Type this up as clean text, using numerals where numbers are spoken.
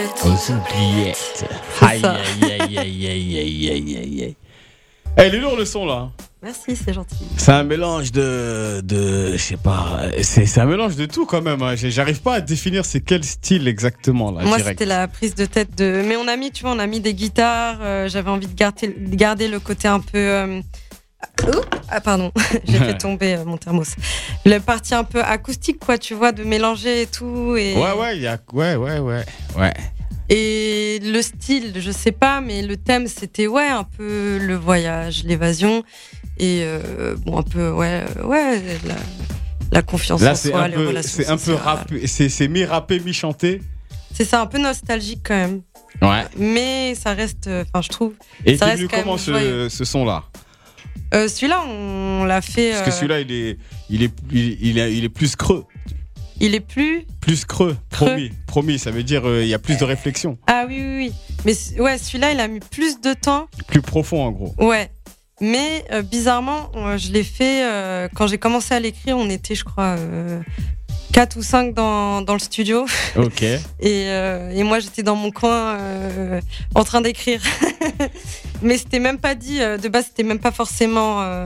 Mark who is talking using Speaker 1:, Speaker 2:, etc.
Speaker 1: Aux oubliettes.
Speaker 2: C'est
Speaker 1: Aïe,
Speaker 2: ça.
Speaker 1: aïe, aïe, aïe, aïe, aïe, aïe, aïe, aïe. Eh, il est lourd le son là.
Speaker 2: Merci, c'est gentil.
Speaker 1: C'est un mélange je sais pas, c'est un mélange de tout quand même. Hein. J'arrive pas à définir c'est quel style exactement là.
Speaker 2: Moi,
Speaker 1: direct.
Speaker 2: c'était la prise de tête de. Mais on a mis des guitares. J'avais envie de garder le côté un peu. Ah, pardon, j'ai fait tomber mon thermos. Le parti un peu acoustique, quoi, tu vois, de mélanger et tout. Et...
Speaker 1: Ouais.
Speaker 2: Et le style, je sais pas, mais le thème, c'était un peu le voyage, l'évasion. Et un peu, la confiance
Speaker 1: Là,
Speaker 2: en soi, les relations
Speaker 1: c'est un peu
Speaker 2: sociales.
Speaker 1: rappé, c'est mi-rappé, mi-chanté.
Speaker 2: C'est ça, un peu nostalgique quand même.
Speaker 1: Ouais.
Speaker 2: Mais ça reste, je trouve.
Speaker 1: Et
Speaker 2: ça
Speaker 1: t'es
Speaker 2: reste
Speaker 1: venu
Speaker 2: quand même
Speaker 1: comment
Speaker 2: joyeux.
Speaker 1: ce son-là?
Speaker 2: Celui-là, on l'a fait.
Speaker 1: Parce que celui-là, il est plus creux.
Speaker 2: Il est plus.
Speaker 1: Plus creux. Promis. Ça veut dire il y a plus de réflexion.
Speaker 2: Ah oui. Mais celui-là, il a mis plus de temps.
Speaker 1: Plus profond en gros.
Speaker 2: Ouais. Mais bizarrement, je l'ai fait quand j'ai commencé à l'écrire. On était, je crois, 4 ou 5 dans le studio.
Speaker 1: Ok.
Speaker 2: Et moi, j'étais dans mon coin en train d'écrire. Mais c'était même pas dit. De base, c'était même pas forcément.